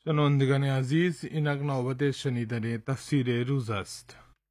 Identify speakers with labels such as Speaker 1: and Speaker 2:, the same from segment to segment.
Speaker 1: شنوندگان عزیز، N یک نوبت شنیدن تفسیر روز است.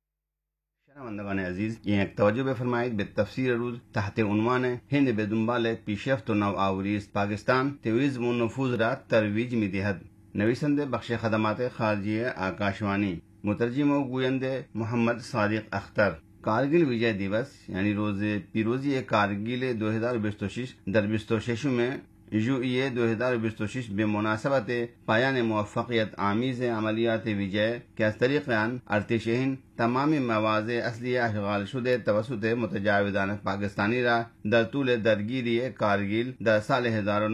Speaker 2: شنوندگان عزیز، یہ ایک توجہ بفرمائید به تفسیر روز تحت عنوان هند به دنبال پیشرفت و نوآوری است، پاکستان تروریسم و نفوذ را ترویج می‌دهد. نویسنده بخش خدمات خارجیه آکاشوانی، مترجم و گوینده محمد صادق اختر. کارگل وجے دیوس یعنی روز پیروزی کارگل 2026 در 26 میں ژوئیے 2026 بمناسبت پایان موفقیت آمیز عملیات وجے کے از طریق آن ارتش ہند تمام مواضع اصلی اشغال شده توسط متجاوزان پاکستانی را در طول درگیری کارگل در سال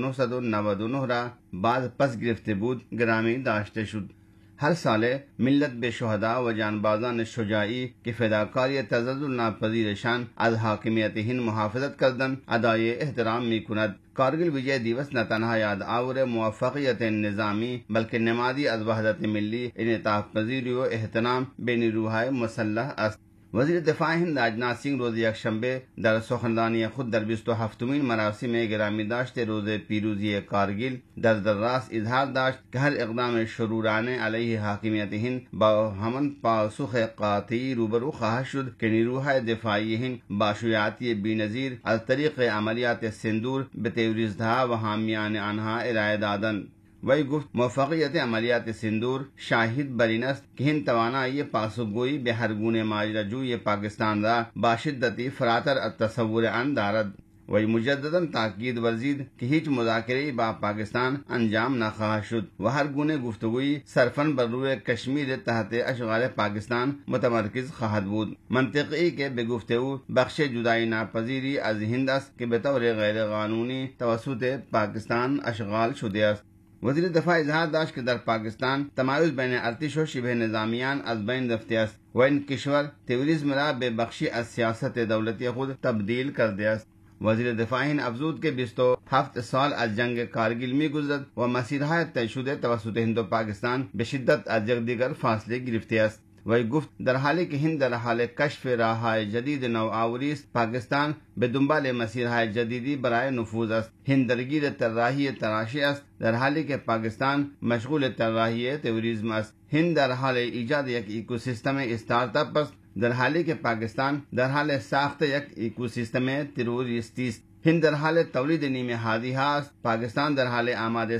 Speaker 2: 1999 را بعد پس گرفته بود گرامی داشته شد. ہر سال ملت بے شہداء و جانبازان شجاعی کی فداکاری تزلزل ناپذیر شان از حاکمیت ہند محافظت کردن ادائے احترام می کند. کارگل وجے دیوس نہ تنہا یاد آور موفقیت نظامی بلکہ نمادی از وحدت ملی انعطاف پذیری و احترام بے نیروهای مسلح است. وزیر دفاع ہند راجناتھ سنگھ روز یکشنبه در سخنرانی خود در 27مین مراسم گرامی داشت روز پیروزی کارگل در راست اظہار داشت کہ ہر اقدام شرورانه علیه حاکمیت هند با همان پاسخ قاطعی روبرو خواهد شد که نیروهای دفاعی هند با شجاعتی بی‌نظیر از طریق عملیات سندور به تروریستها و حامیان آنها ارائه دادند. وی گفت موفقیت عملیات سندور شاہد بر این است که هند توانایی پاسخگویی به هر گونه ماجراجویی پاکستان را با شدتی فراتر از تصور آن دارد. وی مجددا تاکید ورزید که هیچ مذاکره‌ای با پاکستان انجام نخواهد شد و هر گونه گفتگویی صرفاً بر روی کشمیر تحت اشغال پاکستان متمرکز خواهد بود. منطقی که به گفته او بخش جدایی ناپذیری از هند است که به طور غیر قانونی توسط پاکستان اشغال شده است. وزیر دفاع اظہار داشت که در پاکستان تمایز بین ارتش و شبه نظامیان از بین رفته است و این کشور تروریسم را به بخشی از سیاست دولتی خود تبدیل کرده است. وزیر دفاع هند افزود که 27 سال از جنگ کارگل می گذرد و مسیرهای طی شده توسط هند و پاکستان به شدت از یکدیگر فاصله گرفته است. وی گفت در حالی که هند در حال کشف راههای جدید نوآوری است، پاکستان به دنبال مسیرهای جدیدی برای نفوذ است. هند درگیر طراحی تراشی است در حالی که پاکستان مشغول طراحی تروریسم است. هند در حال ایجاد یک ایکوسیستم استارتاپ است در حالی که پاکستان در حال ساخت یک ایکوسیستم تروریستی است. هند در حال تولید نیمه هادی است، پاکستان در حال آماده